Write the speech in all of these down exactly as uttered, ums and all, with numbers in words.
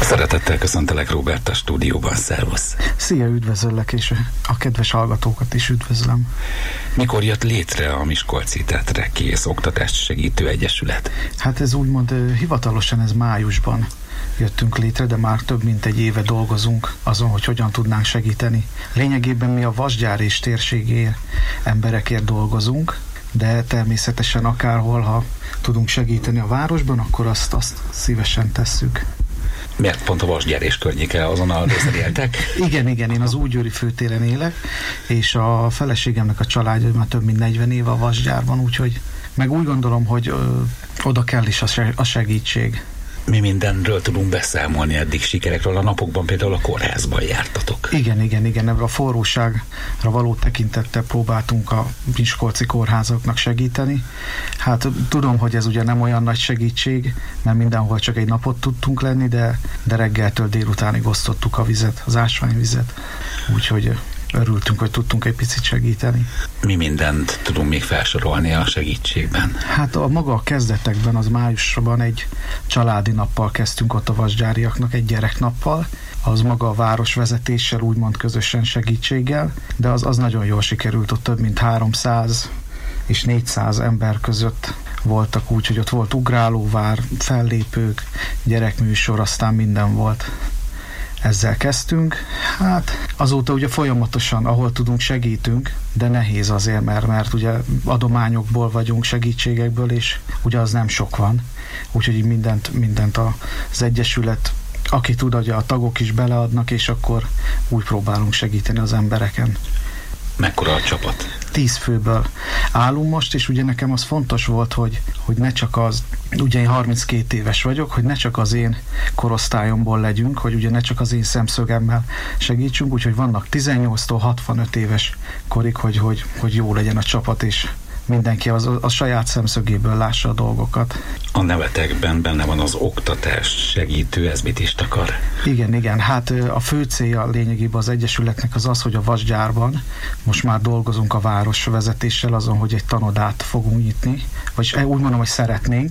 Szeretettel köszöntelek, Róbert, a stúdióban, szervusz! Szia, üdvözöllek, és a kedves hallgatókat is üdvözlöm. Mikor jött létre a Miskolci Tetre Kész Oktatást Segítő Egyesület? Hát ez úgymond hivatalosan ez májusban jöttünk létre, de már több mint egy éve dolgozunk azon, hogy hogyan tudnánk segíteni. Lényegében mi a Vasgyár és térségéért, emberekért dolgozunk, de természetesen akárhol, ha tudunk segíteni a városban, akkor azt, azt szívesen tesszük. Miért pont a Vasgyár és környéke, azon a részen éltek? Igen, igen, én az Újgyőri főtéren élek, és a feleségemnek a családja már több mint negyven éve a Vasgyárban, úgyhogy meg úgy gondolom, hogy ö, oda kell is a segítség. Mi mindenről tudunk beszámolni eddig sikerekről? A napokban például a kórházban jártatok. Igen, igen, igen, ebben a forróságra való tekintettel próbáltunk a miskolci kórházaknak segíteni. Hát tudom, hogy ez ugye nem olyan nagy segítség, mert mindenhol csak egy napot tudtunk lenni, de, de reggeltől délutánig osztottuk a vizet, az ásványvizet. Úgyhogy örültünk, hogy tudtunk egy picit segíteni. Mi mindent tudunk még felsorolni a segítségben? Hát a maga a kezdetekben, az májusban egy családi nappal kezdtünk ott a vasgyáriaknak, egy gyereknappal, az maga a városvezetéssel, úgymond közösen segítséggel, de az, az nagyon jól sikerült, ott több mint háromszáz és négyszáz ember között voltak, úgyhogy ott volt ugrálóvár, fellépők, gyerekműsor, aztán minden volt. Ezzel kezdtünk. Hát azóta ugye folyamatosan, ahol tudunk, segítünk, de nehéz azért, mert, mert ugye adományokból vagyunk, segítségekből, és ugye az nem sok van. Úgyhogy így mindent, mindent az Egyesület, aki tud, hogy a tagok is beleadnak, és akkor úgy próbálunk segíteni az embereken. Mekkora a csapat? Tíz főből állunk most, és ugye nekem az fontos volt, hogy, hogy ne csak az, ugye én harminckét éves vagyok, hogy ne csak az én korosztályomból legyünk, hogy ugye ne csak az én szemszögemmel segítsünk, úgyhogy vannak tizennyolctól hatvanöt éves korig, hogy, hogy, hogy jó legyen a csapat, és mindenki az, a saját szemszögéből lássa a dolgokat. A nevetekben benne van az oktatás segítő, ez mit is takar? Igen, igen, hát a fő célja lényegében az Egyesületnek az az, hogy a Vasgyárban most már dolgozunk a városvezetéssel azon, hogy egy tanodát fogunk nyitni, vagy úgy mondom, hogy szeretnénk,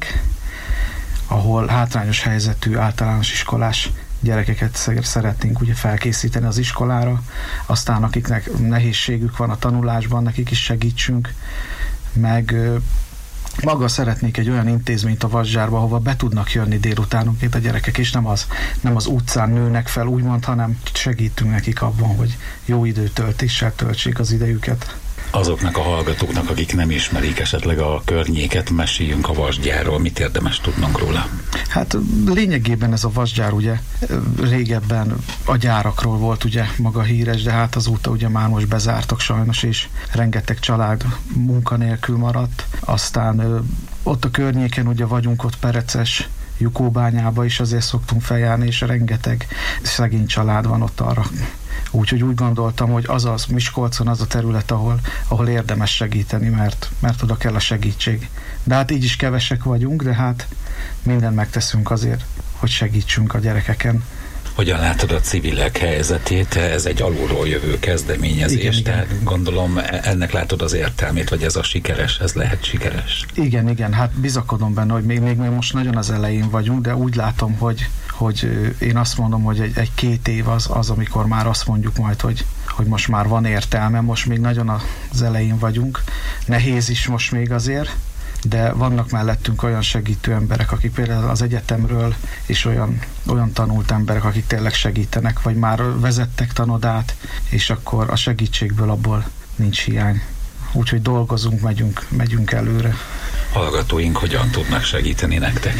ahol hátrányos helyzetű általános iskolás gyerekeket szeretnénk ugye felkészíteni az iskolára, aztán akiknek nehézségük van a tanulásban, nekik is segítsünk, meg maga szeretnék egy olyan intézményt a Vasgyárba, ahova be tudnak jönni délutánonként a gyerekek, és nem az, nem az utcán nőnek fel, úgymond, hanem segítünk nekik abban, hogy jó időtöltéssel töltsék az idejüket. Azoknak a hallgatóknak, akik nem ismerik esetleg a környéket, meséljünk a Vasgyárról, mit érdemes tudnunk róla? Hát lényegében ez a Vasgyár ugye régebben a gyárakról volt ugye maga híres, de hát azóta ugye már most bezártak sajnos, és rengeteg család munkanélkül maradt. Aztán ott a környéken ugye vagyunk, ott Pereces, Jukóbányába is azért szoktunk feljárni, és rengeteg szegény család van ott arra. Úgyhogy úgy gondoltam, hogy az az Miskolcon az a terület, ahol, ahol érdemes segíteni, mert, mert oda kell a segítség. De hát így is kevesek vagyunk, de hát mindent megteszünk azért, hogy segítsünk a gyerekeken. Hogyan látod a civilek helyzetét? Ez egy alulról jövő kezdeményezés, igen, tehát igen. Gondolom ennek látod az értelmét, vagy ez a sikeres, ez lehet sikeres? Igen, igen, hát bizakodom benne, hogy még, még most nagyon az elején vagyunk, de úgy látom, hogy, hogy én azt mondom, hogy egy, egy két év az, az, amikor már azt mondjuk majd, hogy, hogy most már van értelme, most még nagyon az elején vagyunk. Nehéz is most még azért, de vannak mellettünk olyan segítő emberek, akik például az egyetemről, és olyan, olyan tanult emberek, akik tényleg segítenek, vagy már vezettek tanodát, és akkor a segítségből abból nincs hiány. Úgyhogy dolgozunk, megyünk, megyünk előre. Hallgatóink hogyan tudnak segíteni nektek?